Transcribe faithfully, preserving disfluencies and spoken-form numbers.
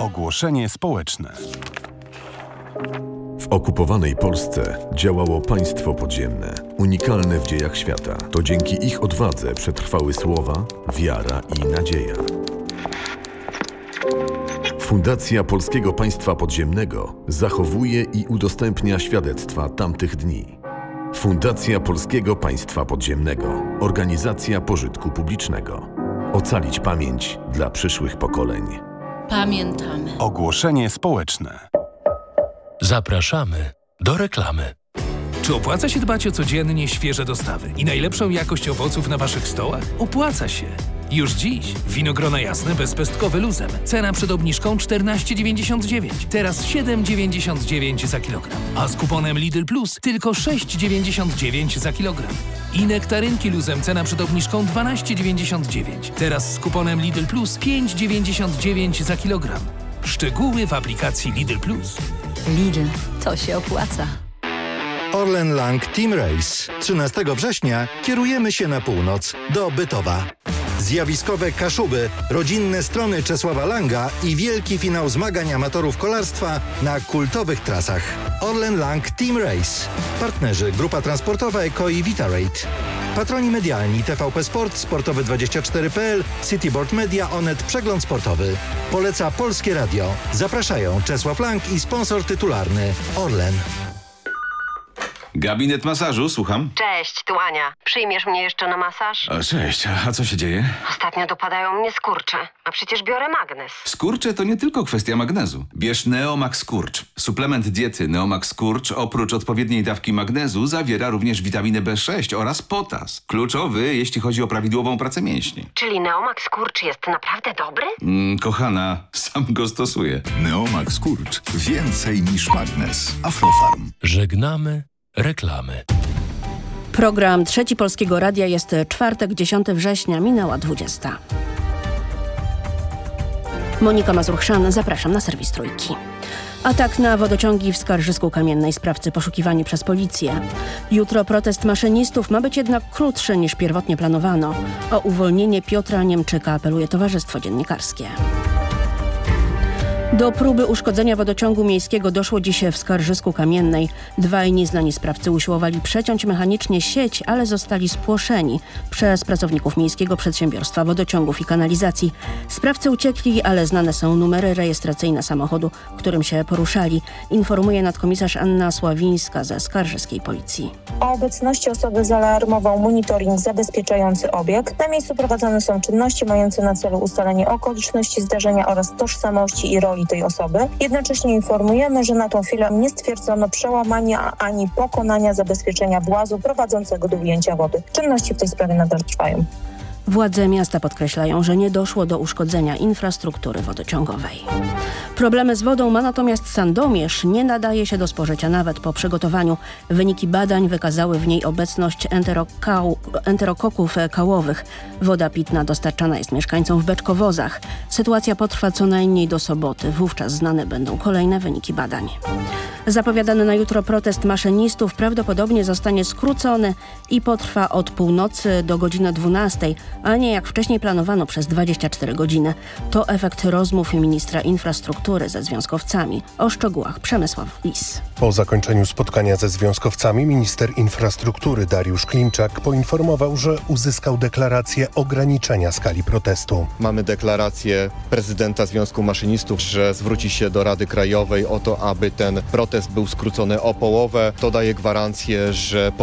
Ogłoszenie społeczne. W okupowanej Polsce działało państwo podziemne, unikalne w dziejach świata. To dzięki ich odwadze przetrwały słowa, wiara i nadzieja. Fundacja Polskiego Państwa Podziemnego zachowuje i udostępnia świadectwa tamtych dni. Fundacja Polskiego Państwa Podziemnego. Organizacja pożytku publicznego. Ocalić pamięć dla przyszłych pokoleń. Pamiętamy. Ogłoszenie społeczne. Zapraszamy do reklamy. Czy opłaca się dbać o codziennie świeże dostawy i najlepszą jakość owoców na Waszych stołach? Opłaca się! Już dziś winogrona jasne bezpestkowe luzem. Cena przed obniżką czternaście dziewięćdziesiąt dziewięć. Teraz siedem dziewięćdziesiąt dziewięć za kilogram. A z kuponem Lidl Plus tylko sześć dziewięćdziesiąt dziewięć za kilogram. I nektarynki luzem cena przed obniżką dwanaście dziewięćdziesiąt dziewięć. Teraz z kuponem Lidl Plus pięć dziewięćdziesiąt dziewięć za kilogram. Szczegóły w aplikacji Lidl Plus. Lidl, to się opłaca. Orlen Lang Team Race. trzynastego września kierujemy się na północ, do Bytowa. Zjawiskowe Kaszuby, rodzinne strony Czesława Langa i wielki finał zmagań amatorów kolarstwa na kultowych trasach. Orlen Lang Team Race. Partnerzy Grupa Transportowa Eko i Vitarate. Patroni medialni T V P Sport, Sportowy dwadzieścia cztery kropka p l, Cityboard Media, Onet, Przegląd Sportowy. Poleca Polskie Radio. Zapraszają Czesław Lang i sponsor tytularny Orlen. Gabinet masażu, słucham. Cześć, tu Ania. Przyjmiesz mnie jeszcze na masaż? O, cześć, a co się dzieje? Ostatnio dopadają mnie skurcze, a przecież biorę magnes. Skurcze to nie tylko kwestia magnezu. Bierz Neomax Skurcz. Suplement diety Neomax Skurcz oprócz odpowiedniej dawki magnezu zawiera również witaminę B sześć oraz potas. Kluczowy, jeśli chodzi o prawidłową pracę mięśni. Czyli Neomax Skurcz jest naprawdę dobry? Mm, kochana, sam go stosuję. Neomax Skurcz. Więcej niż magnes. Aflofarm. Żegnamy reklamy. Program Trzeci Polskiego Radia jest czwartek, dziesiątego września, minęła dwudziesta. Monika Mazur-Chrzan, zapraszam na serwis Trójki. Atak na wodociągi w Skarżysku-Kamiennej, sprawcy poszukiwani przez policję. Jutro protest maszynistów ma być jednak krótszy niż pierwotnie planowano. O uwolnienie Piotra Niemczyka apeluje Towarzystwo Dziennikarskie. Do próby uszkodzenia wodociągu miejskiego doszło dziś w Skarżysku-Kamiennej. Dwaj nieznani sprawcy usiłowali przeciąć mechanicznie sieć, ale zostali spłoszeni przez pracowników Miejskiego Przedsiębiorstwa Wodociągów i Kanalizacji. Sprawcy uciekli, ale znane są numery rejestracyjne samochodu, którym się poruszali, informuje nadkomisarz Anna Sławińska ze Skarżyskiej Policji. O obecności osoby zaalarmował monitoring zabezpieczający obiekt. Na miejscu prowadzone są czynności mające na celu ustalenie okoliczności zdarzenia oraz tożsamości i roli tej osoby. Jednocześnie informujemy, że na tą chwilę nie stwierdzono przełamania ani pokonania zabezpieczenia włazu prowadzącego do ujęcia wody. Czynności w tej sprawie nadal trwają. Władze miasta podkreślają, że nie doszło do uszkodzenia infrastruktury wodociągowej. Problemy z wodą ma natomiast Sandomierz. Nie nadaje się do spożycia nawet po przygotowaniu. Wyniki badań wykazały w niej obecność enterokał, enterokoków kałowych. Woda pitna dostarczana jest mieszkańcom w beczkowozach. Sytuacja potrwa co najmniej do soboty. Wówczas znane będą kolejne wyniki badań. Zapowiadany na jutro protest maszynistów prawdopodobnie zostanie skrócony i potrwa od północy do godziny dwunastej, a nie jak wcześniej planowano przez dwadzieścia cztery godziny. To efekt rozmów ministra infrastruktury ze związkowcami. O szczegółach Przemysław Lis. Po zakończeniu spotkania ze związkowcami minister infrastruktury Dariusz Klimczak poinformował, że uzyskał deklarację ograniczenia skali protestu. Mamy deklarację prezydenta Związku Maszynistów, że zwróci się do Rady Krajowej o to, aby ten protest był skrócony o połowę. To daje gwarancję, że po